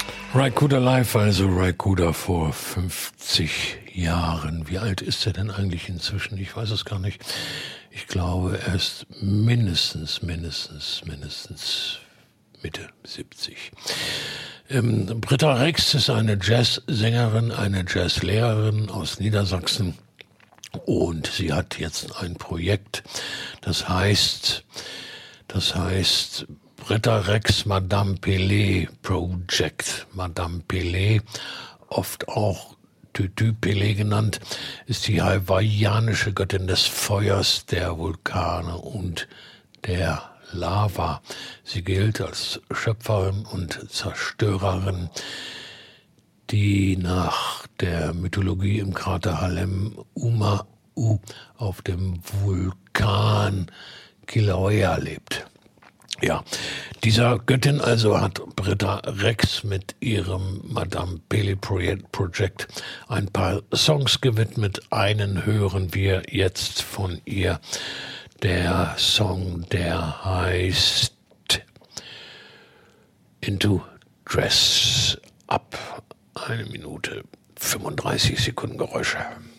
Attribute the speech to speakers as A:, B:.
A: Ry Cooder live, also Ry Cooder vor 50 Jahren. Wie alt ist er denn eigentlich inzwischen? Ich weiß es gar nicht. Ich glaube, er ist mindestens Mitte 70. Britta Rex ist eine Jazzsängerin, eine Jazzlehrerin aus Niedersachsen. Und sie hat jetzt ein Projekt, das heißt Britta Rex Madame Pelé Project. Madame Pelé, oft auch Tütü Pelé genannt, ist die hawaiianische Göttin des Feuers, der Vulkane und der Lava. Sie gilt als Schöpferin und Zerstörerin, die nach der Mythologie im Krater Halem-Uma'u auf dem Vulkan Kilauea lebt. Ja, dieser Göttin also hat Britta Rex mit ihrem Madame Pelé Project ein paar Songs gewidmet. Einen hören wir jetzt von ihr. Der Song, der heißt Into Dress Up. 1 Minute 35 Sekunden Geräusche.